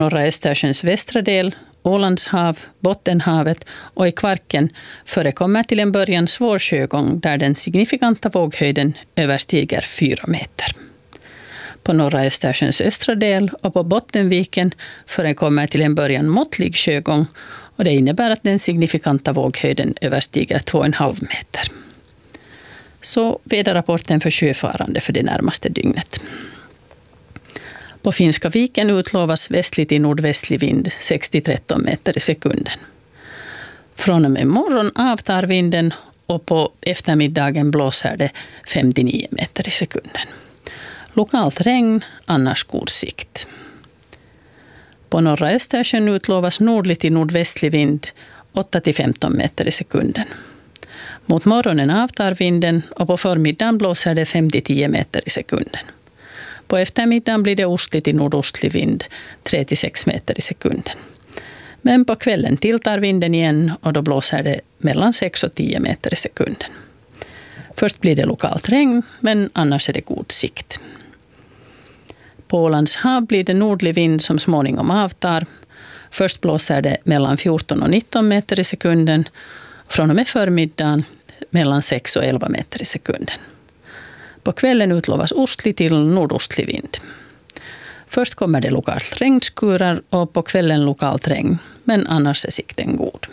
Norra Östersjöns västra del, Ålands hav, Bottenhavet och i Kvarken förekommer till en början svår sjögång där den signifikanta våghöjden överstiger 4 meter. På norra Östersjöns östra del och på Bottenviken förekommer till en början måttlig sjögång och det innebär att den signifikanta våghöjden överstiger 2,5 meter. Så väderrapporten för sjöfarande för det närmaste dygnet. På Finska viken utlovas västlig till nordvästlig vind 6-13 meter i sekunden. Från och med morgon avtar vinden och på eftermiddagen blåser det 5-9 meter i sekunden. Lokalt regn, annars god sikt. På norra Östersjön utlovas nordlig till nordvästlig vind 8-15 meter i sekunden. Mot morgonen avtar vinden och på förmiddagen blåser det 5-10 meter i sekunden. På eftermiddagen blir det ostlig till nordostlig vind 3-6 meter i sekunden. Men på kvällen tilltar vinden igen och då blåser det mellan 6 och 10 meter i sekunden. Först blir det lokalt regn, men annars är det god sikt. På Ålands hav blir det nordlig vind som småningom avtar. Först blåser det mellan 14 och 19 meter i sekunden. Från och med förmiddagen mellan 6 och 11 meter i sekunden. På kvällen utlovas ostlig till nordostlig vind. Först kommer det lokalt regnskurar och på kvällen lokalt regn, men annars är sikten god.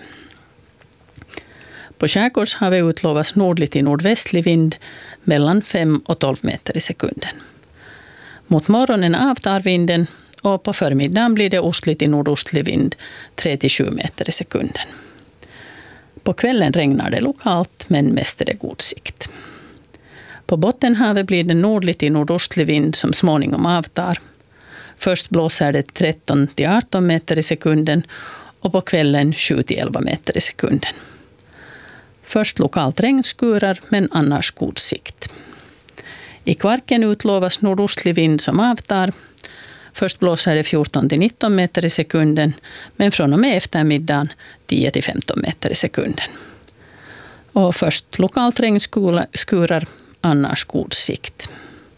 På skärgårdshavet utlovas nordlig till nordvästlig vind mellan 5 och 12 meter i sekunden. Mot morgonen avtar vinden och på förmiddagen blir det ostlig till nordostlig vind 3-7 meter i sekunden. På kvällen regnar det lokalt, men mest är det god sikt. På Bottenhavet blir det nordlig till nordostlig vind som småningom avtar. Först blåser det 13-18 meter i sekunden och på kvällen 7-11 meter i sekunden. Först lokalt regnskurar, men annars god sikt. I Kvarken utlovas nordostlig vind som avtar. Först blåser det 14-19 meter i sekunden, men från och med eftermiddagen 10-15 meter i sekunden. Och först lokalt regnskurar, annars god sikt.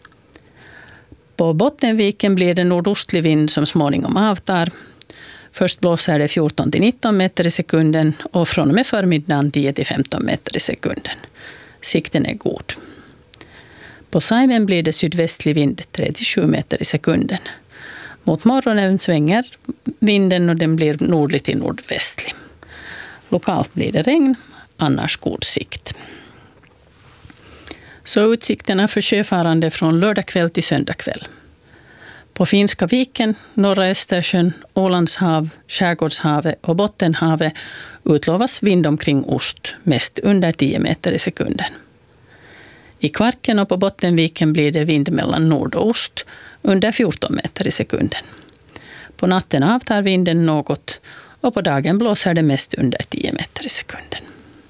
På Bottenviken blir det nordostlig vind som småningom avtar. Först blåser det 14-19 meter i sekunden och från och med förmiddagen 10-15 meter i sekunden. Sikten är god. På Saimen blir det sydvästlig vind 3-7 meter i sekunden. Mot morgonen svänger vinden och den blir nordlig till nordvästlig. Lokalt blir det regn, annars god sikt. Så utsikterna för sjöfarande från lördag kväll till söndag kväll. På Finska viken, norra Östersjön, Ålands hav, Skärgårdshavet och Bottenhavet utlovas vind omkring ost, mest under 10 meter i sekunden. I Kvarken och på Bottenviken blir det vind mellan nord och ost under 14 meter i sekunden. På natten avtar vinden något och på dagen blåser det mest under 10 meter i sekunden.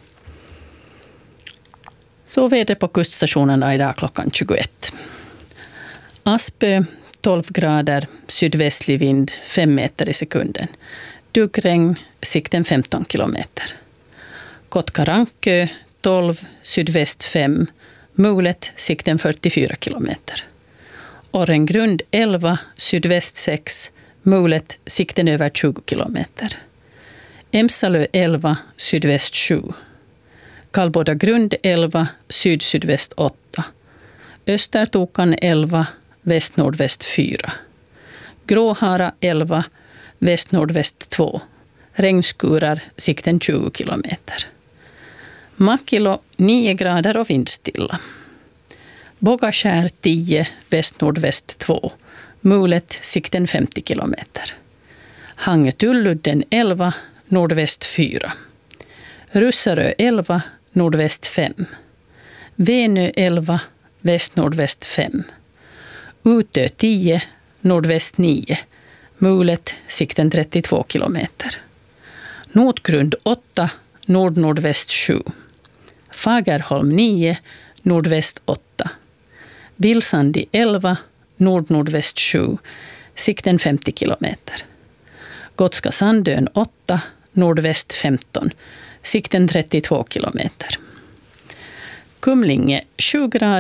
Så väder på kuststationerna idag klockan 21. Aspö 12 grader, sydvästlig vind 5 meter i sekunden. Duggregn, sikten 15 kilometer. Kotkarankö 12, sydväst 5, mulet, sikten 44 kilometer. Orrengrund 11, sydväst 6, mulet, sikten över 20 kilometer. Emsalö 11, sydväst 7. Kallbodagrund 11, syd-sydväst 8. Östertokan 11, väst-nordväst 4. Gråhara 11, väst-nordväst 2. Regnskurar, sikten 20 kilometer. Makilo 9 grader och vindstilla. Bogaskär 10, väst-nordväst 2. Mulet, sikten 50 kilometer. Hangetulludden 11, nordväst 4. Russarö 11, nordväst 5. Venö 11, väst-nordväst 5. Utö 10, nordväst 9. Mulet, sikten 32 kilometer. Notgrund 8, nord-nordväst 7. Fagerholm 9, nordväst 8. Vilsandi 11, nord-nordväst 7. Sikten 50 kilometer. Gotska Sandön 8, nordväst 15. Sikten 32 kilometer. Kumlinge 7 grader,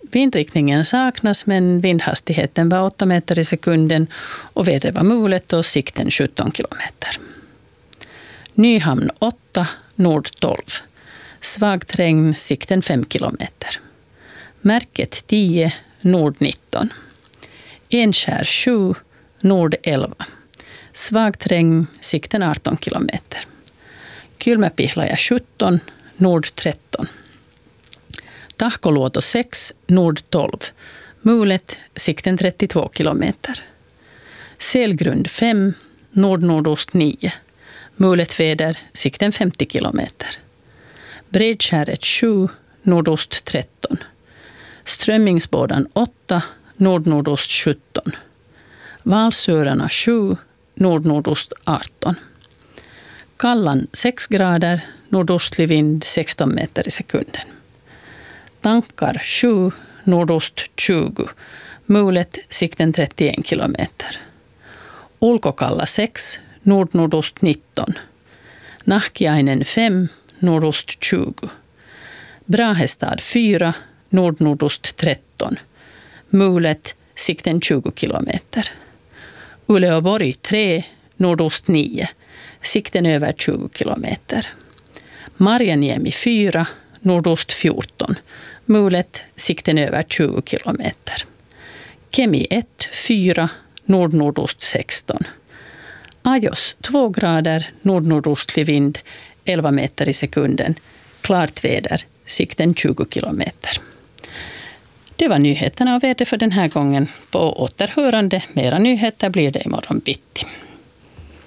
Vindriktningen saknas men vindhastigheten var 8 meter i sekunden och vädret var mulet och sikten 17 kilometer. Nyhamn 8, nord 12. Svagt regn, sikten 5 kilometer. Märket 10, nord 19. Enskär 7, nord 11. Svagt regn, sikten 18 kilometer. Kylmäpihlaja 17, nord 13. Tahkoluoto 6, nord 12. Mulet, sikten 32 kilometer. Selgrund 5, nord-nordost 9. Mulet väder, sikten 50 kilometer. Bredskäret 7, nordost 13. Strömmingsbådan 8, nord-nordost 17. Valsörarna 7, nord-nordost 18. Kallan 6 grader, nordostlig vind 16 meter i sekunden. Tankar 7, nordost 20. Mulet, sikten 31 kilometer. Ulkokalla 6, nord-nordost 19. Nahkiainen 5, nordost 20. Brahestad 4, nord-nordost 13. Mulet, sikten 20 kilometer. Uleåborg 3, nordost 9. Sikten över 20 kilometer. Marjaniemi 4, nordost 14. Mulet, sikten över 20 kilometer. Kemi 1, 4, nord-nordost 16. Ajos 2 grader, nord-nordostlig vind 11 meter i sekunden. Klart väder, sikten 20 kilometer. Det var nyheterna och väder för den här gången. På återhörande, mera nyheter blir det imorgon bitti.